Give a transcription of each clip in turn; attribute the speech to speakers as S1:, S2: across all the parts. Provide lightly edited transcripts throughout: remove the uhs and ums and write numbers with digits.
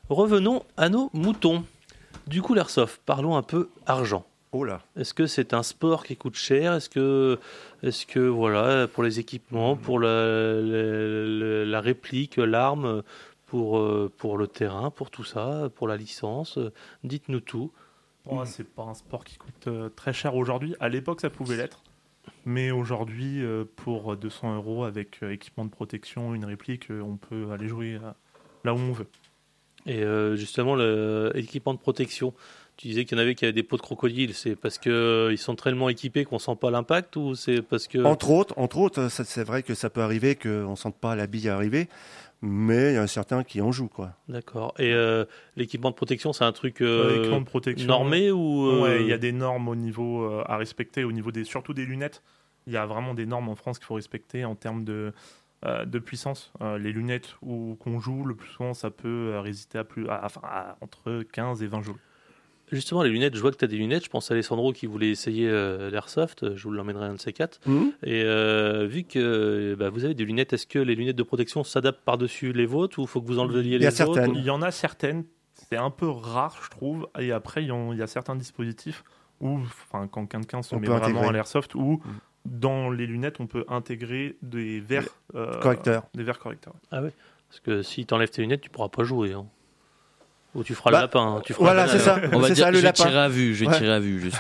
S1: Revenons à nos moutons. Du coup, l'airsoft, parlons un peu argent.
S2: Oh là.
S1: Est-ce que c'est un sport qui coûte cher ? Est-ce que voilà, pour les équipements, pour la réplique, l'arme, pour le terrain, pour tout ça, pour la licence, dites-nous tout.
S3: C'est pas un sport qui coûte très cher aujourd'hui. À l'époque, ça pouvait l'être. Mais aujourd'hui, pour 200 € avec équipement de protection, une réplique, on peut aller jouer là où on veut.
S1: Et justement, l'équipement de protection, tu disais qu'il y en avait qui avaient des peaux de crocodile. C'est parce qu'ils sont tellement équipés qu'on sent pas l'impact ou c'est parce que...
S2: Entre autres, c'est vrai que ça peut arriver qu'on ne sente pas la bille arriver, mais il y en a certains qui en jouent, quoi.
S1: D'accord. Et l'équipement de protection, c'est un truc
S3: L'équipement de protection,
S1: normé ou...
S3: Ouais, il y a des normes au niveau à respecter, au niveau surtout des lunettes. Il y a vraiment des normes en France qu'il faut respecter en termes de puissance. Les lunettes qu'on joue, le plus souvent, ça peut résister à entre 15 et 20 joules.
S1: Justement, les lunettes, je vois que tu as des lunettes. Je pense à Alessandro qui voulait essayer l'airsoft. Je vous l'emmènerai un de ces quatre. Et vu que vous avez des lunettes, est-ce que les lunettes de protection s'adaptent par-dessus les vôtres ou il faut que vous enleviez les autres ?
S3: Il y en a certaines. C'est un peu rare, je trouve. Et après, il y a certains dispositifs où, quand quelqu'un se met vraiment à l'airsoft, où dans les lunettes, on peut intégrer des verres correcteurs. Des verres correcteurs.
S1: Ah oui. Parce que si tu enlèves tes lunettes, tu pourras pas jouer. Hein. Ou tu feras le lapin.
S2: Voilà, c'est ça.
S4: On va dire
S2: le
S4: je vais
S2: lapin.
S4: tirer à vue. Juste.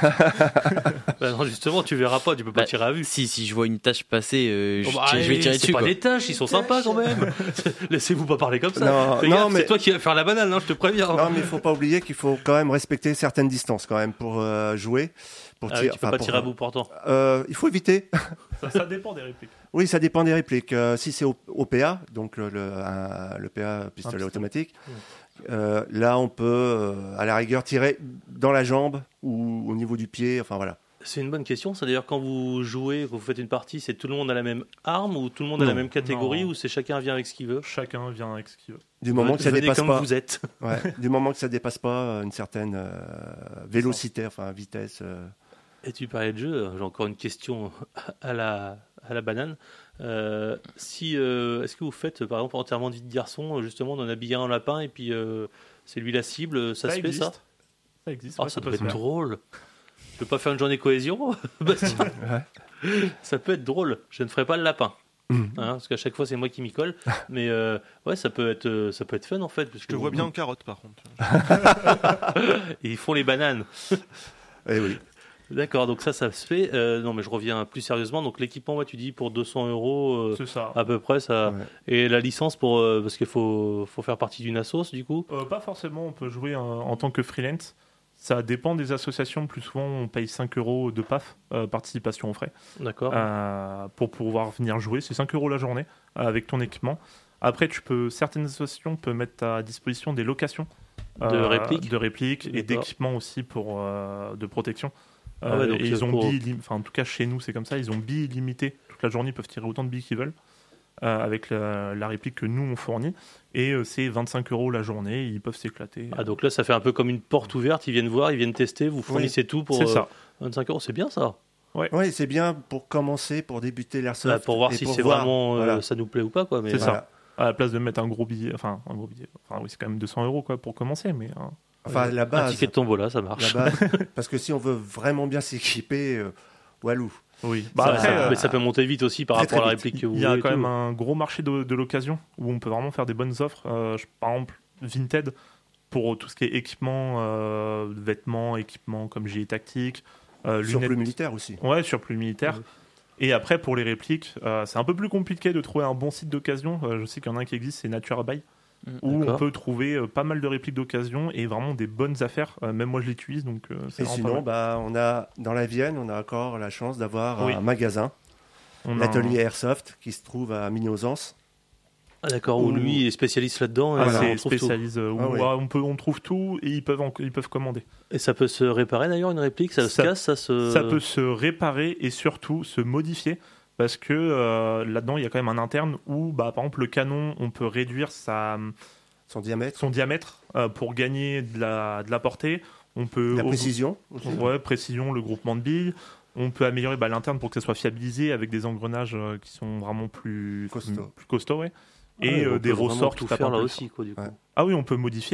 S1: Non, justement, tu verras pas. Tu peux pas tirer à vue.
S4: Si je vois une tâche passer, je vais tirer dessus.
S1: C'est pas des tâches, ils sont sympas quand même. Laissez-vous pas parler comme ça.
S2: Non, mais
S1: c'est toi qui vas faire la banane, je te préviens.
S2: Non, mais il faut pas oublier qu'il faut quand même respecter certaines distances quand même pour jouer.
S1: Tu peux pas tirer à bout portant.
S2: Il faut éviter.
S3: Ça dépend des répliques.
S2: Oui, ça dépend des répliques. Si c'est au PA, donc le PA pistolet automatique, là on peut à la rigueur tirer dans la jambe ou au niveau du pied. Enfin voilà.
S1: C'est une bonne question. C'est d'ailleurs quand vous jouez, quand vous faites une partie, c'est tout le monde a la même arme ou tout le monde a la même catégorie ou c'est chacun vient avec ce qu'il veut ?
S3: Chacun vient avec ce qu'il veut.
S2: Du moment que ça dépasse
S1: comme
S2: pas.
S1: Vous êtes.
S2: Ouais, du moment que ça dépasse pas une certaine vélocité, vitesse.
S1: Et tu parlais de jeu, j'ai encore une question à la banane. Est-ce que vous faites, par exemple, enterrement de vie de garçon, justement, d'en habiller un lapin et puis c'est lui la cible, ça se fait ça ?
S3: Ça existe.
S1: Ça peut être drôle. Tu peux pas faire une journée cohésion, Bastien ? Ça peut être drôle. Je ne ferai pas le lapin. Parce qu'à chaque fois c'est moi qui m'y colle, mais ça peut être fun en fait.
S5: Je te vois bien en carotte par contre.
S1: Et ils font les bananes.
S2: Eh oui.
S1: D'accord, donc ça se fait. Non, mais je reviens plus sérieusement. Donc l'équipement, tu dis pour 200 €,
S3: c'est ça.
S1: à peu près ça. Ouais. Et la licence parce qu'il faut faire partie d'une assos du coup.
S3: Pas forcément. On peut jouer en tant que freelance. Ça dépend des associations. Plus souvent, on paye 5 € de PAF, participation aux frais.
S1: D'accord.
S3: Pour pouvoir venir jouer, c'est 5 € la journée avec ton équipement. Après, certaines associations peuvent mettre à disposition des locations de répliques et d'équipements aussi de protection. Donc et ils ont billes, en tout cas chez nous c'est comme ça, ils ont billes illimitées toute la journée, ils peuvent tirer autant de billes qu'ils veulent avec la réplique que nous on fournit et c'est 25 € la journée, ils peuvent s'éclater.
S1: Donc là ça fait un peu comme une porte ouverte, ils viennent voir, ils viennent tester, vous fournissez tout pour 25 €, c'est bien ça.
S2: Oui, c'est bien pour commencer, pour débuter l'airsoft.
S1: Pour voir si c'est vraiment ça nous plaît ou pas quoi. Mais
S3: c'est ça. À la place de mettre un gros billet, oui c'est quand même 200 € quoi pour commencer, mais
S2: la base.
S1: Un ticket de tombola, ça marche.
S2: La base, parce que si on veut vraiment bien s'équiper, walou.
S3: Oui.
S1: Mais ça peut monter vite aussi par rapport à la réplique que vous voulez.
S3: Il y a quand même un gros marché de l'occasion où on peut vraiment faire des bonnes offres. Par exemple, Vinted, pour tout ce qui est équipement, vêtements, équipements comme gilet tactique.
S2: Surplus militaire aussi.
S3: Ouais, surplus militaire. Oui. Et après, pour les répliques, c'est un peu plus compliqué de trouver un bon site d'occasion. Je sais qu'il y en a un qui existe, c'est Nature Buy. Où on peut trouver pas mal de répliques d'occasion et vraiment des bonnes affaires. Même moi, je l'utilise. Donc,
S2: et sinon, on a, dans la Vienne, on a encore la chance d'avoir un magasin, l'atelier Airsoft, qui se trouve à Mignozance.
S1: Ah d'accord, où lui est spécialiste là-dedans.
S3: C'est spécialiste, on trouve tout et ils peuvent commander.
S1: Et ça peut se réparer d'ailleurs, une réplique, ça se casse,
S3: ça peut se réparer et surtout se modifier. Parce que là-dedans, il y a quand même un interne où, par exemple, le canon, on peut réduire
S2: son diamètre
S3: pour gagner de la portée. On peut
S2: la précision.
S3: Précision, le groupement de billes. On peut améliorer l'interne pour que ça soit fiabilisé avec des engrenages qui sont vraiment plus costauds. Ouais. Et des ressorts
S1: tout faire là aussi, quoi, du coup.
S3: Ah oui, on peut modifier.